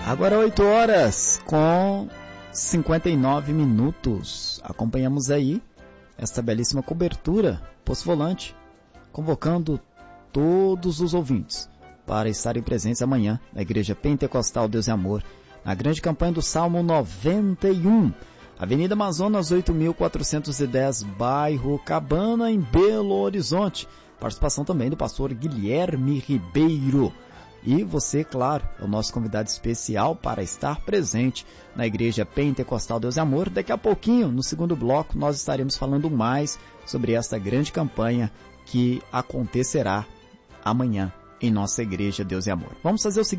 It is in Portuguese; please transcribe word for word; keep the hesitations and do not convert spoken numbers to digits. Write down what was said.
Agora oito horas com cinquenta e nove minutos. Acompanhamos aí esta belíssima cobertura Poço-Volante, convocando todos os ouvintes para estarem presentes amanhã na Igreja Pentecostal Deus e Amor, na grande campanha do Salmo noventa e um, Avenida Amazonas oito mil quatrocentos e dez, bairro Cabana, em Belo Horizonte. Participação também do pastor Guilherme Ribeiro. E você, claro, é o nosso convidado especial para estar presente na Igreja Pentecostal Deus e Amor. Daqui a pouquinho, no segundo bloco, nós estaremos falando mais sobre esta grande campanha que acontecerá amanhã em nossa Igreja Deus e Amor. Vamos fazer o seguinte.